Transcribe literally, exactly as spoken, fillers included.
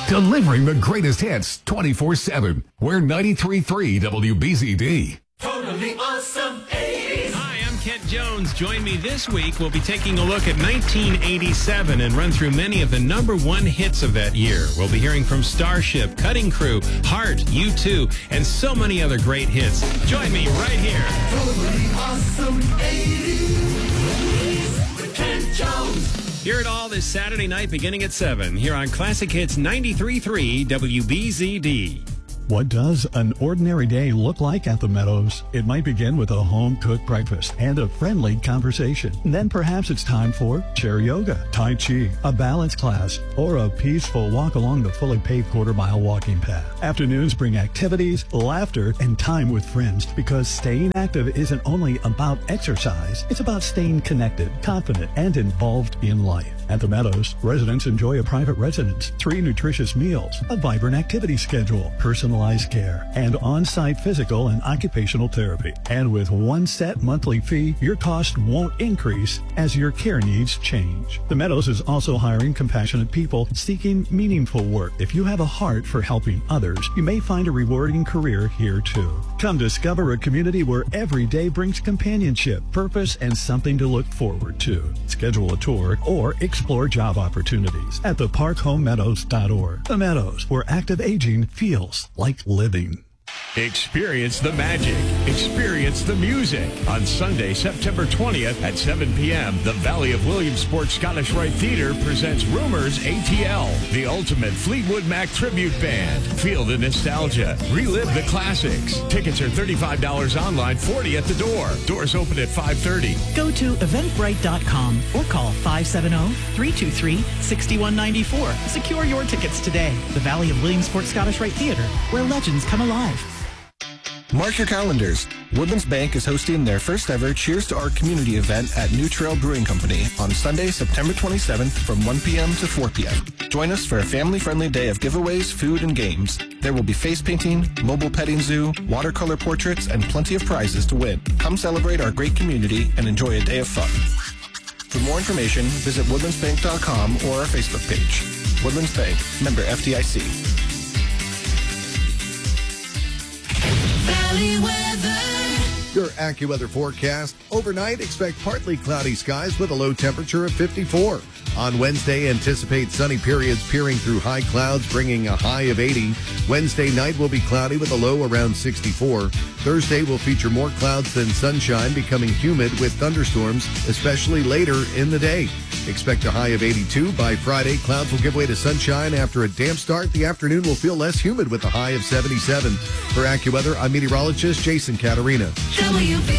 delivering the greatest hits twenty-four seven. We're ninety-three point three W B Z D. Totally awesome eighties. Hi, I'm Kent Jones. Join me this week. We'll be taking a look at nineteen eighty-seven and run through many of the number one hits of that year. We'll be hearing from Starship, Cutting Crew, Heart, U two, and so many other great hits. Join me right here. Totally awesome eighties with Kent Jones. Hear it all this Saturday night beginning at seven here on Classic Hits ninety-three point three W B Z D. What does an ordinary day look like at the Meadows? It might begin with a home-cooked breakfast and a friendly conversation. Then perhaps it's time for chair yoga, tai chi, a balance class, or a peaceful walk along the fully paved quarter-mile walking path. Afternoons bring activities, laughter, and time with friends because staying active isn't only about exercise. It's about staying connected, confident, and involved in life. At the Meadows, residents enjoy a private residence, three nutritious meals, a vibrant activity schedule, personalized care, and on-site physical and occupational therapy. And with one set monthly fee, your cost won't increase as your care needs change. The Meadows is also hiring compassionate people seeking meaningful work. If you have a heart for helping others, you may find a rewarding career here too. Come discover a community where every day brings companionship, purpose, and something to look forward to. Schedule a tour or explore job opportunities at the park home meadows dot org. The Meadows, where active aging feels like living. Experience the magic. Experience the music. On Sunday, September twentieth at seven p.m., the Valley of Williamsport Scottish Rite Theatre presents Rumors A T L, the ultimate Fleetwood Mac tribute band. Feel the nostalgia. Relive the classics. Tickets are thirty-five dollars online, forty dollars at the door. Doors open at five thirty. Go to eventbrite dot com or call five seven zero, three two three, six one nine four. Secure your tickets today. The Valley of Williamsport Scottish Rite Theatre, where legends come alive. Mark your calendars. Woodlands Bank is hosting their first ever Cheers to Art community event at New Trail Brewing Company on Sunday, September twenty-seventh from one p.m. to four p.m. Join us for a family-friendly day of giveaways, food, and games. There will be face painting, mobile petting zoo, watercolor portraits, and plenty of prizes to win. Come celebrate our great community and enjoy a day of fun. For more information, visit woodlands bank dot com or our Facebook page. Woodlands Bank, member F D I C. Valley weather. Your AccuWeather forecast. Overnight, expect partly cloudy skies with a low temperature of fifty-four. On Wednesday, anticipate sunny periods peering through high clouds, bringing a high of eighty. Wednesday night will be cloudy with a low around sixty-four. Thursday will feature more clouds than sunshine, becoming humid with thunderstorms, especially later in the day. Expect a high of eighty-two. By Friday, clouds will give way to sunshine after a damp start. The afternoon will feel less humid with a high of seventy-seven. For AccuWeather, I'm meteorologist Jason Caterina. W B